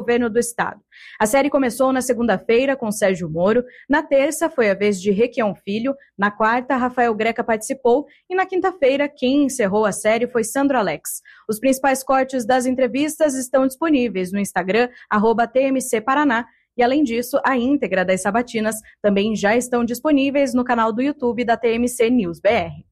governo do estado. A série começou na segunda-feira com Sérgio Moro, na terça foi a vez de Requião Filho, na quarta Rafael Greca participou e na quinta-feira quem encerrou a série foi Sandro Alex. Os principais cortes das entrevistas estão disponíveis no Instagram, @TMC Paraná, e além disso, a íntegra das sabatinas também já estão disponíveis no canal do YouTube da TMC News BR.